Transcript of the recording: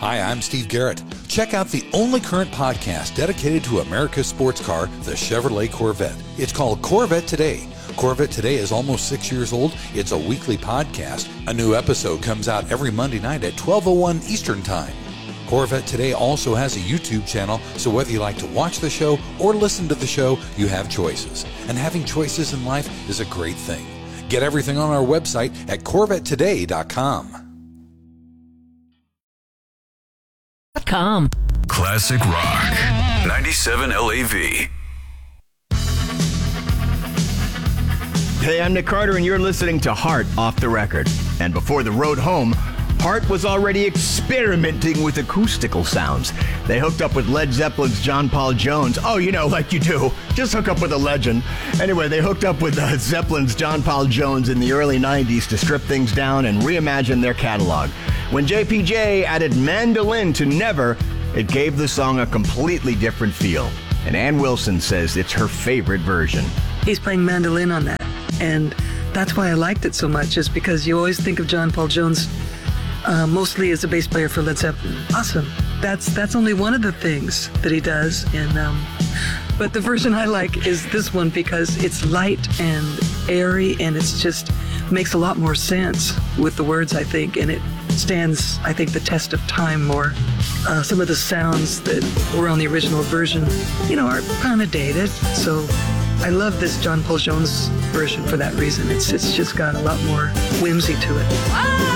Hi, I'm Steve Garrett. Check out the only current podcast dedicated to America's sports car, the Chevrolet Corvette. It's called Corvette Today. Corvette Today is almost 6 years old. It's a weekly podcast. A new episode comes out every Monday night at 12:01 Eastern Time. Corvette Today also has a YouTube channel, so whether you like to watch the show or listen to the show, you have choices. And having choices in life is a great thing. Get everything on our website at CorvetteToday.com. Classic Rock 97 LAV. Hey, I'm Nick Carter, and you're listening to Heart Off the Record. And before the road home, Heart was already experimenting with acoustical sounds. They hooked up with Led Zeppelin's John Paul Jones. Oh, you know, like you do. Just hook up with a legend. Anyway, they hooked up with Zeppelin's John Paul Jones in the early 90s to strip things down and reimagine their catalog. When JPJ added mandolin to Never, it gave the song a completely different feel. And Ann Wilson says it's her favorite version. He's playing mandolin on that. And that's why I liked it so much, is because you always think of John Paul Jones mostly as a bass player for Led Zeppelin. Awesome. That's only one of the things that he does. And but the version I like is this one because it's light and airy, and it's just makes a lot more sense with the words, I think, and it stands, I think, the test of time more. Some of the sounds that were on the original version, you know, are kind of dated. So I love this John Paul Jones version for that reason. It's just got a lot more whimsy to it.